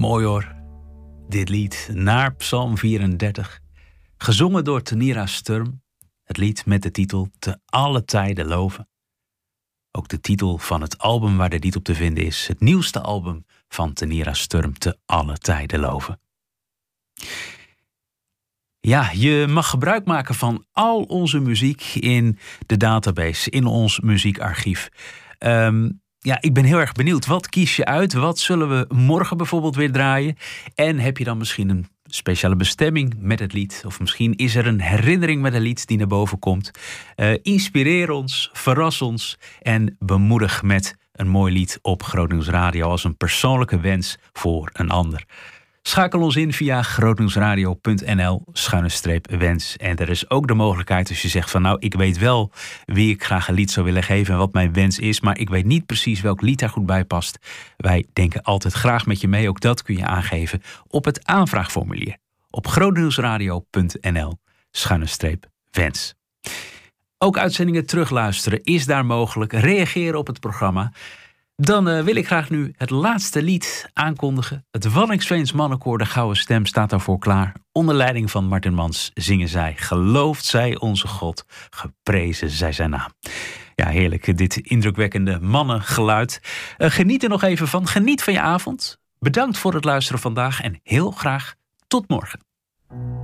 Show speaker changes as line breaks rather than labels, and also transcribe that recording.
Mooi hoor, dit lied naar Psalm 34. Gezongen door Tenira Sturm. Het lied met de titel Te alle tijden loven. Ook de titel van het album waar dit lied op te vinden is. Het nieuwste album van Tenira Sturm, Te alle tijden loven. Ja, je mag gebruik maken van al onze muziek in de database, in ons muziekarchief. Ja, ik ben heel erg benieuwd. Wat kies je uit? Wat zullen we morgen bijvoorbeeld weer draaien? En heb je dan misschien een speciale bestemming met het lied? Of misschien is er een herinnering met een lied die naar boven komt. Inspireer ons, verras ons en bemoedig met een mooi lied op Grootnieuws Radio als een persoonlijke wens voor een ander. Schakel ons in via grootnieuwsradio.nl/wens. En er is ook de mogelijkheid als je zegt van nou, ik weet wel wie ik graag een lied zou willen geven en wat mijn wens is, maar ik weet niet precies welk lied daar goed bij past. Wij denken altijd graag met je mee. Ook dat kun je aangeven op het aanvraagformulier op grootnieuwsradio.nl/wens. Ook uitzendingen terugluisteren is daar mogelijk. Reageren op het programma. Dan wil ik graag nu het laatste lied aankondigen. Het Waddinxveens Mannenkoor, de Gouden Stem, staat daarvoor klaar. Onder leiding van Martin Mans zingen zij: Geloofd zij onze God, geprezen zij zijn naam. Ja, heerlijk, dit indrukwekkende mannengeluid. Geniet er nog even van. Geniet van je avond. Bedankt voor het luisteren vandaag en heel graag tot morgen.